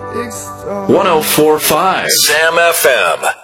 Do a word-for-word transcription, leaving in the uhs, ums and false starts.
one oh four point five Sam F M.